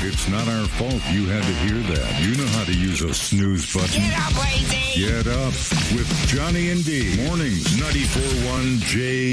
It's not our fault you had to hear that. You know how to use a snooze button. Get up, Crazy! Get up with Johnny and D. Mornings, 94.1 J.